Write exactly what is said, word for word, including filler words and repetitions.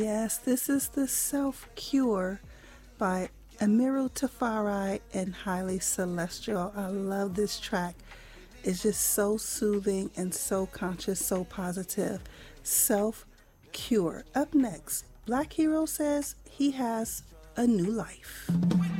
Yes, this is the Self Cure by Amiru Tafari and Highly Celestial. I love this track. It's just so soothing and so conscious, so positive. Self Cure. Up next, Black Hero says he has a new life.